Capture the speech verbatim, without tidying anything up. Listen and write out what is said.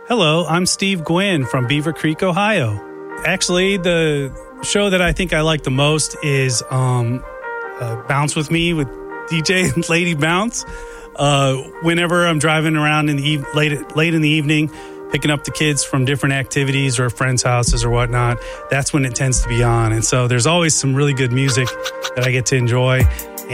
Hello, I'm Steve Gwynn from Beaver Creek, Ohio. Actually, the show that I think I like the most is um, uh, Bounce With Me with D J Lady Bounce. Uh, whenever I'm driving around in the eve- late late in the evening, picking up the kids from different activities or friends' houses or whatnot, that's when it tends to be on. And so there's always some really good music that I get to enjoy.